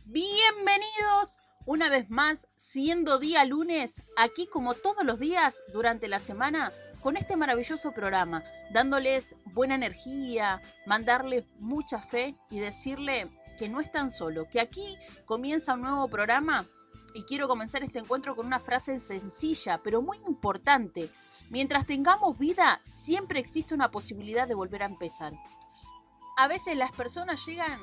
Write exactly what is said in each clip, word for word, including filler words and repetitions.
Bienvenidos una vez más, siendo día lunes, aquí como todos los días durante la semana, con este maravilloso programa, dándoles buena energía, mandarles mucha fe y decirle que no están solo, que aquí comienza un nuevo programa y quiero comenzar este encuentro con una frase sencilla, pero muy importante. Mientras tengamos vida, siempre existe una posibilidad de volver a empezar. A veces las personas llegan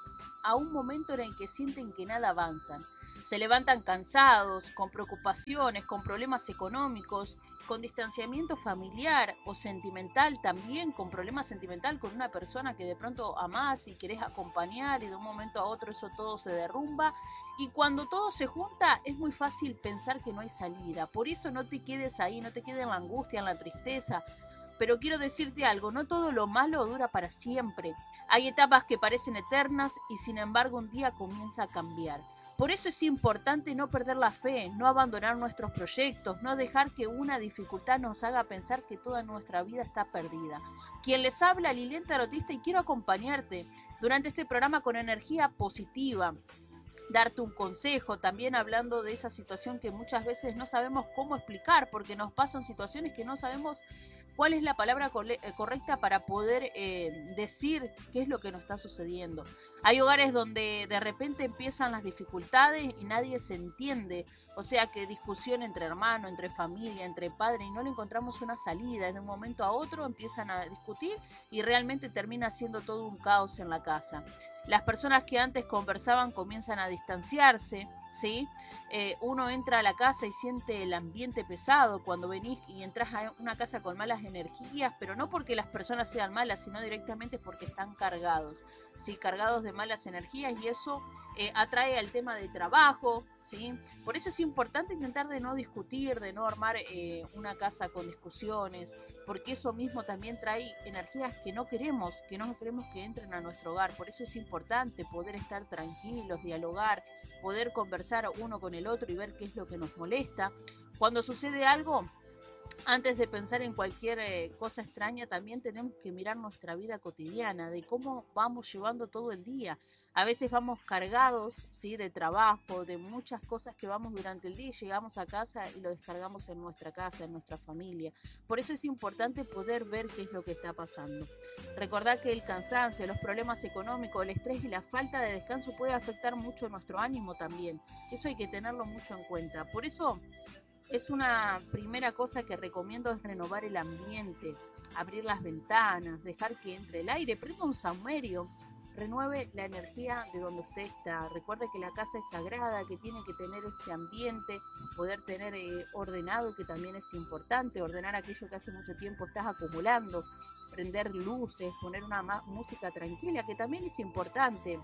a un momento en el que sienten que nada avanzan. Se levantan cansados, con preocupaciones, con problemas económicos, con distanciamiento familiar o sentimental también, con problemas sentimental con una persona que de pronto amás y querés acompañar y de un momento a otro eso todo se derrumba. Y cuando todo se junta es muy fácil pensar que no hay salida. Por eso no te quedes ahí, no te quedes en la angustia, en la tristeza. Pero quiero decirte algo, no todo lo malo dura para siempre. Hay etapas que parecen eternas y sin embargo un día comienza a cambiar. Por eso es importante no perder la fe, no abandonar nuestros proyectos, no dejar que una dificultad nos haga pensar que toda nuestra vida está perdida. Quien les habla, Lilian Tarotista, y quiero acompañarte durante este programa con energía positiva, darte un consejo, también hablando de esa situación que muchas veces no sabemos cómo explicar, porque nos pasan situaciones que no sabemos cuál es la palabra correcta para poder eh, decir qué es lo que nos está sucediendo. Hay hogares donde de repente empiezan las dificultades y nadie se entiende, o sea que discusión entre hermanos, entre familia, entre padres, y no le encontramos una salida. De un momento a otro empiezan a discutir y realmente termina siendo todo un caos en la casa. Las personas que antes conversaban comienzan a distanciarse, ¿sí? Eh, uno entra a la casa y siente el ambiente pesado cuando venís y entras a una casa con malas energías, pero no porque las personas sean malas, sino directamente porque están cargados, ¿sí? Cargados de malas energías, y eso eh, atrae al tema de trabajo, ¿sí? Por eso es importante intentar de no discutir, de no armar eh, una casa con discusiones, porque eso mismo también trae energías que no queremos, que no queremos que entren a nuestro hogar. Por eso es importante poder estar tranquilos, dialogar, poder conversar uno con el otro y ver qué es lo que nos molesta. Cuando sucede algo, antes de pensar en cualquier eh, cosa extraña, también tenemos que mirar nuestra vida cotidiana, de cómo vamos llevando todo el día. A veces vamos cargados, ¿sí? De trabajo, de muchas cosas que vamos durante el día y llegamos a casa y lo descargamos en nuestra casa, en nuestra familia. Por eso es importante poder ver qué es lo que está pasando. Recordad que el cansancio, los problemas económicos, el estrés y la falta de descanso puede afectar mucho nuestro ánimo también. Eso hay que tenerlo mucho en cuenta. Por eso es una primera cosa que recomiendo, es renovar el ambiente, abrir las ventanas, dejar que entre el aire, prenda un saumerio, renueve la energía de donde usted está. Recuerde que la casa es sagrada, que tiene que tener ese ambiente, poder tener eh, ordenado, que también es importante, ordenar aquello que hace mucho tiempo estás acumulando, prender luces, poner una música tranquila, que también es importante.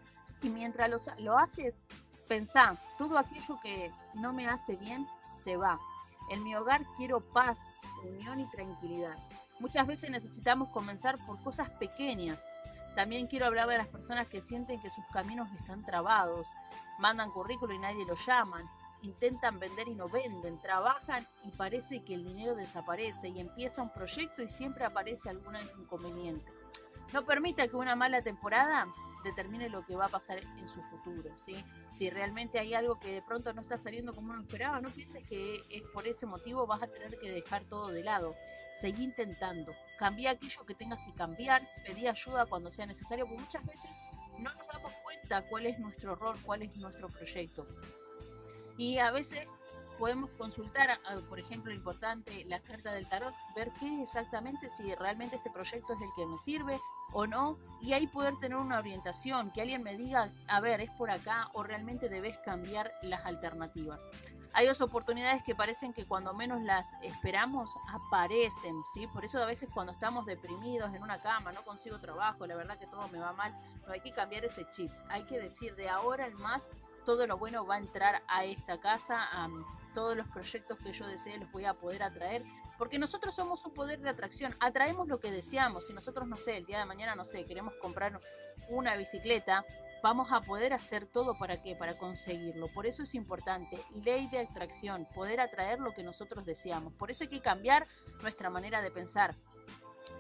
Y mientras lo, lo haces, pensá, todo aquello que no me hace bien se va. En mi hogar quiero paz, unión y tranquilidad. Muchas veces necesitamos comenzar por cosas pequeñas. También quiero hablar de las personas que sienten que sus caminos están trabados, mandan currículo y nadie los llaman, intentan vender y no venden, trabajan y parece que el dinero desaparece, y empieza un proyecto y siempre aparece algún inconveniente. No permita que una mala temporada determine lo que va a pasar en su futuro, ¿sí? Si realmente hay algo que de pronto no está saliendo como uno esperaba, no pienses que es por ese motivo vas a tener que dejar todo de lado. Seguí intentando, cambia aquello que tengas que cambiar, pedí ayuda cuando sea necesario, porque muchas veces no nos damos cuenta cuál es nuestro rol, cuál es nuestro proyecto. Y a veces podemos consultar, por ejemplo, importante, la carta del tarot, ver qué exactamente, si realmente este proyecto es el que me sirve o no, y ahí poder tener una orientación, que alguien me diga, a ver, es por acá, o realmente debes cambiar las alternativas. Hay dos oportunidades que parecen que cuando menos las esperamos aparecen, ¿sí? Por eso a veces cuando estamos deprimidos en una cama, no consigo trabajo, la verdad que todo me va mal, no hay que cambiar ese chip, hay que decir, de ahora en más todo lo bueno va a entrar a esta casa, a todos los proyectos que yo desee los voy a poder atraer, porque nosotros somos un poder de atracción, atraemos lo que deseamos. Si nosotros, no sé, el día de mañana, no sé, queremos comprar una bicicleta, vamos a poder hacer todo para qué, para conseguirlo. Por eso es importante, ley de atracción, poder atraer lo que nosotros deseamos. Por eso hay que cambiar nuestra manera de pensar.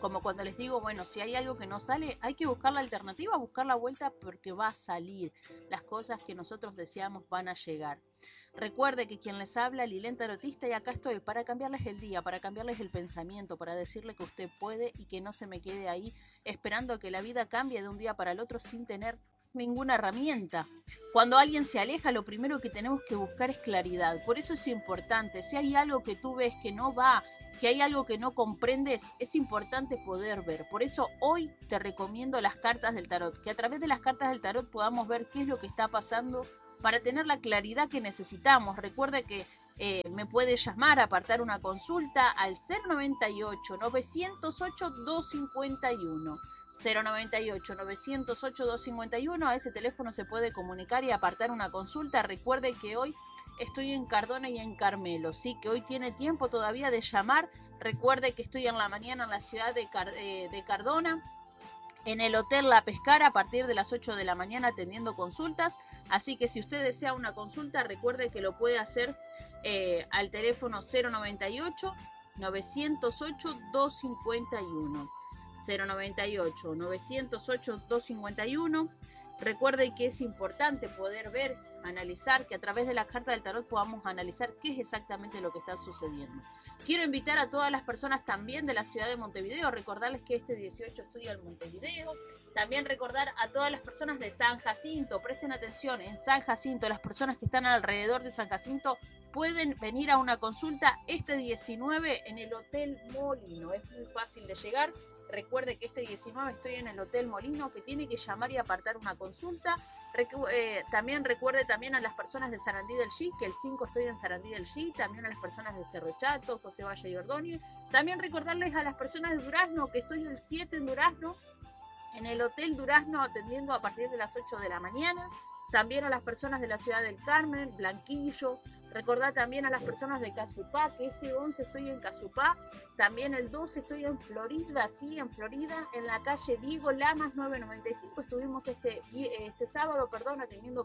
Como cuando les digo, bueno, si hay algo que no sale, hay que buscar la alternativa, buscar la vuelta porque va a salir. Las cosas que nosotros deseamos van a llegar. Recuerde que quien les habla, Lilén Tarotista, y acá estoy para cambiarles el día, para cambiarles el pensamiento, para decirle que usted puede y que no se me quede ahí esperando que la vida cambie de un día para el otro sin tener ninguna herramienta. Cuando alguien se aleja, lo primero que tenemos que buscar es claridad. Por eso es importante, si hay algo que tú ves que no va, que hay algo que no comprendes, es importante poder ver. Por eso hoy te recomiendo las cartas del tarot, que a través de las cartas del tarot podamos ver qué es lo que está pasando para tener la claridad que necesitamos. Recuerde que eh, me puede llamar, apartar una consulta al cero noventa y ocho, novecientos ocho, doscientos cincuenta y uno. cero noventa y ocho, novecientos ocho, doscientos cincuenta y uno. A ese teléfono se puede comunicar y apartar una consulta. Recuerde que hoy estoy en Cardona y en Carmelo, sí, que hoy tiene tiempo todavía de llamar. Recuerde que estoy en la mañana en la ciudad de, Car eh, de Cardona, en el Hotel La Pescara, a partir de las ocho de la mañana atendiendo consultas. Así que si usted desea una consulta, recuerde que lo puede hacer eh, al teléfono cero noventa y ocho, novecientos ocho, doscientos cincuenta y uno. cero noventa y ocho, novecientos ocho, doscientos cincuenta y uno. Recuerde que es importante poder ver, analizar, que a través de la carta del tarot podamos analizar qué es exactamente lo que está sucediendo. Quiero invitar a todas las personas también de la ciudad de Montevideo, recordarles que este dieciocho estoy en Montevideo. También recordar a todas las personas de San Jacinto, presten atención, en San Jacinto, las personas que están alrededor de San Jacinto pueden venir a una consulta este diecinueve en el Hotel Molino, es muy fácil de llegar. Recuerde que este diecinueve estoy en el Hotel Molino, que tiene que llamar y apartar una consulta. Recu eh, también recuerde también a las personas de Sarandí del G, que el cinco estoy en Sarandí del G. También a las personas de Cerro Chato, José Valle y Ordóñez. También recordarles a las personas de Durazno, que estoy el siete en Durazno, en el Hotel Durazno, atendiendo a partir de las ocho de la mañana. También a las personas de la ciudad del Carmen, Blanquillo. Recordad también a las personas de Casupá, que este once estoy en Casupá. También el doce estoy en Florida, sí, en Florida, en la calle Diego Lamas nueve noventa y cinco. Estuvimos este, este sábado, perdón, atendiendo.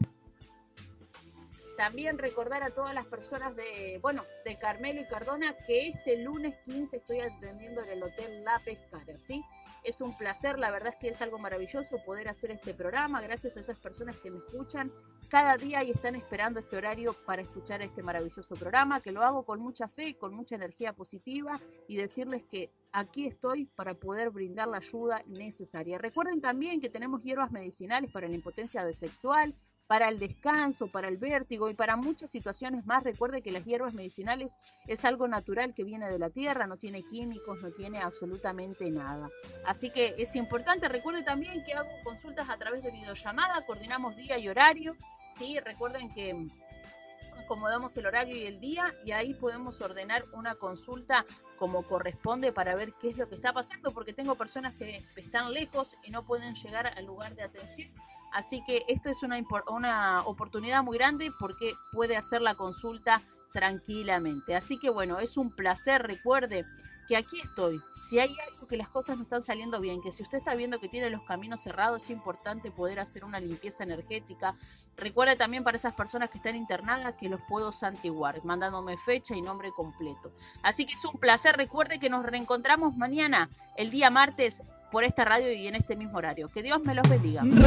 También recordar a todas las personas de, bueno, de Carmelo y Cardona, que este lunes quince estoy atendiendo en el Hotel La Pescara, ¿sí? Es un placer, la verdad es que es algo maravilloso poder hacer este programa, gracias a esas personas que me escuchan cada día y están esperando este horario para escuchar este maravilloso programa, que lo hago con mucha fe, con mucha energía positiva y decirles que aquí estoy para poder brindar la ayuda necesaria. Recuerden también que tenemos hierbas medicinales para la impotencia sexual, para el descanso, para el vértigo y para muchas situaciones más. Recuerde que las hierbas medicinales es algo natural que viene de la tierra, no tiene químicos, no tiene absolutamente nada. Así que es importante. Recuerde también que hago consultas a través de videollamada, coordinamos día y horario. Sí, recuerden que acomodamos el horario y el día y ahí podemos ordenar una consulta como corresponde para ver qué es lo que está pasando, porque tengo personas que están lejos y no pueden llegar al lugar de atención. Así que esto es una, una oportunidad muy grande porque puede hacer la consulta tranquilamente. Así que bueno, es un placer. Recuerde que aquí estoy. Si hay algo que las cosas no están saliendo bien, que si usted está viendo que tiene los caminos cerrados, es importante poder hacer una limpieza energética. Recuerde también para esas personas que están internadas que los puedo santiguar, mandándome fecha y nombre completo. Así que es un placer. Recuerde que nos reencontramos mañana, el día martes, por esta radio y en este mismo horario. Que Dios me los bendiga.